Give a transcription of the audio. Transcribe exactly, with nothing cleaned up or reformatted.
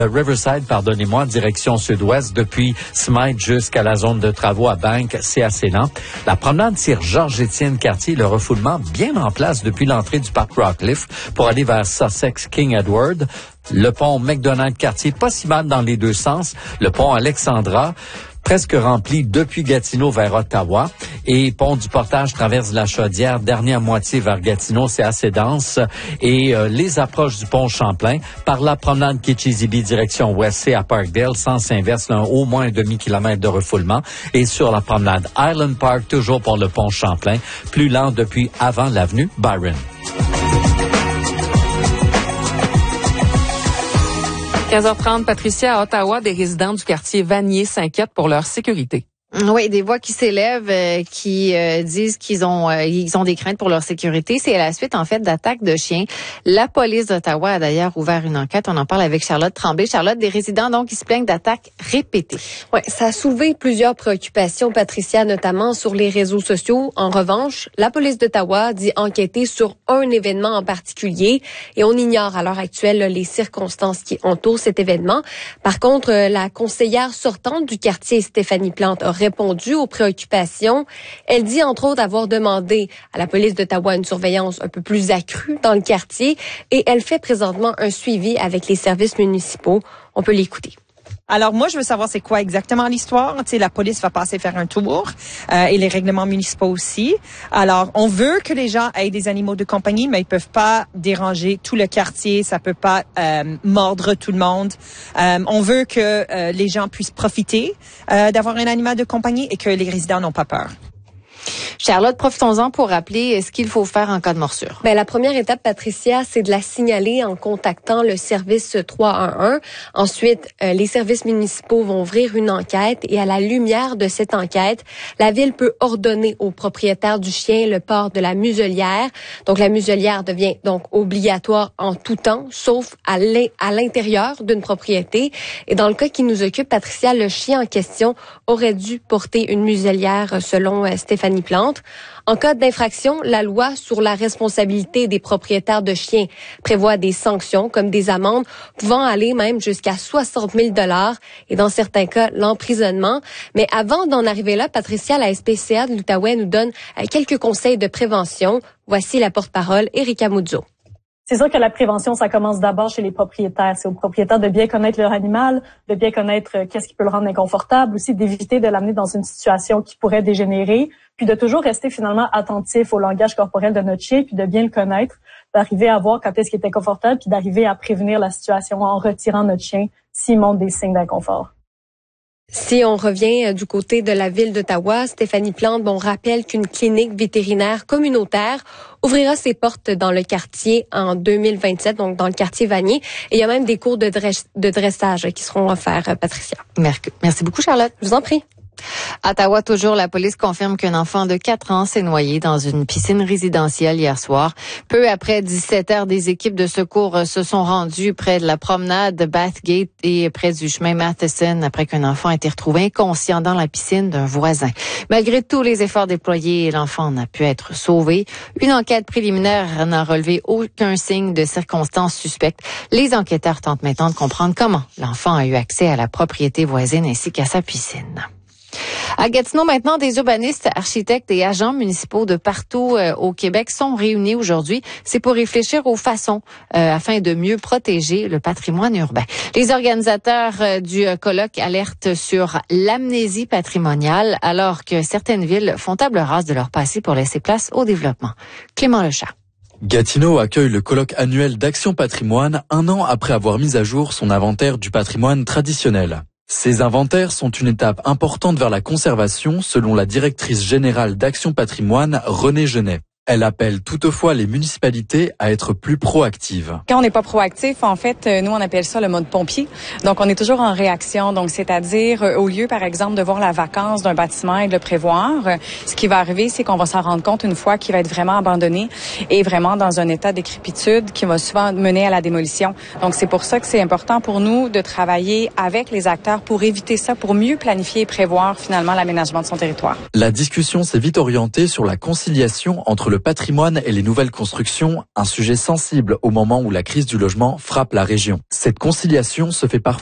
Riverside, pardonnez-moi, direction sud-ouest, depuis Smythe jusqu'à la zone de travaux à Bank, c'est assez lent. La promenade tire Georges-Étienne Cartier, le refoulement bien en place depuis l'entrée du parc Rockcliffe pour aller vers Sussex King Edward. Le pont McDonald-Cartier, pas si mal dans les deux sens. Le pont Alexandra, presque rempli depuis Gatineau vers Ottawa. Et pont du Portage traverse la Chaudière, dernière moitié vers Gatineau, c'est assez dense. Et euh, les approches du pont Champlain, par la promenade Kitchissippi direction ouest, c'est à Parkdale, sens inverse, là, au moins un demi-kilomètre de refoulement. Et sur la promenade Island Park, toujours pour le pont Champlain, plus lent depuis avant l'avenue Byron. quinze heures trente, Patricia, à Ottawa, des résidents du quartier Vanier s'inquiètent pour leur sécurité. Oui, des voix qui s'élèvent, euh, qui euh, disent qu'ils ont euh, ils ont des craintes pour leur sécurité. C'est à la suite, en fait, d'attaques de chiens. La police d'Ottawa a d'ailleurs ouvert une enquête. On en parle avec Charlotte Tremblay. Charlotte, des résidents donc qui se plaignent d'attaques répétées. Oui, ça a soulevé plusieurs préoccupations, Patricia, notamment sur les réseaux sociaux. En revanche, la police d'Ottawa dit enquêter sur un événement en particulier et on ignore à l'heure actuelle là, les circonstances qui entourent cet événement. Par contre, la conseillère sortante du quartier, Stéphanie Plante, a répondu aux préoccupations. Elle dit entre autres avoir demandé à la police d'Ottawa une surveillance un peu plus accrue dans le quartier et elle fait présentement un suivi avec les services municipaux. On peut l'écouter. Alors moi, je veux savoir c'est quoi exactement l'histoire. Tu sais, la police va passer faire un tour euh, et les règlements municipaux aussi. Alors, on veut que les gens aient des animaux de compagnie, mais ils peuvent pas déranger tout le quartier. Ça peut pas euh, mordre tout le monde. Euh, on veut que euh, les gens puissent profiter euh, d'avoir un animal de compagnie et que les résidents n'ont pas peur. Charlotte, profitons-en pour rappeler ce qu'il faut faire en cas de morsure. Ben, la première étape, Patricia, c'est de la signaler en contactant le service trois un un. Ensuite, euh, les services municipaux vont ouvrir une enquête et à la lumière de cette enquête, la ville peut ordonner au propriétaire du chien le port de la muselière. Donc, la muselière devient donc obligatoire en tout temps, sauf à l'intérieur d'une propriété. Et dans le cas qui nous occupe, Patricia, le chien en question aurait dû porter une muselière selon euh, Stéphanie Plante. En cas d'infraction, la loi sur la responsabilité des propriétaires de chiens prévoit des sanctions comme des amendes pouvant aller même jusqu'à soixante mille dollars et dans certains cas, l'emprisonnement. Mais avant d'en arriver là, Patricia, la S P C A de l'Outaouais nous donne quelques conseils de prévention. Voici la porte-parole, Erika Muzzo. C'est sûr que la prévention, ça commence d'abord chez les propriétaires. C'est aux propriétaires de bien connaître leur animal, de bien connaître euh, qu'est-ce qui peut le rendre inconfortable, aussi d'éviter de l'amener dans une situation qui pourrait dégénérer, puis de toujours rester finalement attentif au langage corporel de notre chien, puis de bien le connaître, d'arriver à voir quand est-ce qu'il est inconfortable, puis d'arriver à prévenir la situation en retirant notre chien s'il montre des signes d'inconfort. Si on revient du côté de la ville d'Ottawa, Stéphanie Plante, bon, rappelle qu'une clinique vétérinaire communautaire ouvrira ses portes dans le quartier en deux mille vingt-sept, donc dans le quartier Vanier. Et il y a même des cours de, dress- de dressage qui seront offerts, Patricia. Merci beaucoup, Charlotte. Je vous en prie. À Ottawa, toujours, la police confirme qu'un enfant de quatre ans s'est noyé dans une piscine résidentielle hier soir. Peu après dix-sept heures, des équipes de secours se sont rendues près de la promenade de Bathgate et près du chemin Matheson après qu'un enfant a été retrouvé inconscient dans la piscine d'un voisin. Malgré tous les efforts déployés, l'enfant n'a pu être sauvé. Une enquête préliminaire n'a relevé aucun signe de circonstances suspectes. Les enquêteurs tentent maintenant de comprendre comment l'enfant a eu accès à la propriété voisine ainsi qu'à sa piscine. À Gatineau, maintenant, des urbanistes, architectes et agents municipaux de partout euh, au Québec sont réunis aujourd'hui. C'est pour réfléchir aux façons euh, afin de mieux protéger le patrimoine urbain. Les organisateurs euh, du euh, colloque alertent sur l'amnésie patrimoniale alors que certaines villes font table rase de leur passé pour laisser place au développement. Clément Lechat. Gatineau accueille le colloque annuel d'Action Patrimoine un an après avoir mis à jour son inventaire du patrimoine traditionnel. Ces inventaires sont une étape importante vers la conservation, selon la directrice générale d'Action Patrimoine, Renée Genet. Elle appelle toutefois les municipalités à être plus proactives. Quand on n'est pas proactif, en fait, nous, on appelle ça le mode pompier. Donc, on est toujours en réaction. Donc, c'est-à-dire, au lieu, par exemple, de voir la vacance d'un bâtiment et de le prévoir, ce qui va arriver, c'est qu'on va s'en rendre compte une fois qu'il va être vraiment abandonné et vraiment dans un état décrépitude qui va souvent mener à la démolition. Donc, c'est pour ça que c'est important pour nous de travailler avec les acteurs pour éviter ça, pour mieux planifier et prévoir finalement l'aménagement de son territoire. La discussion s'est vite orientée sur la conciliation entre le patrimoine et les nouvelles constructions, un sujet sensible au moment où la crise du logement frappe la région. Cette conciliation se fait parfois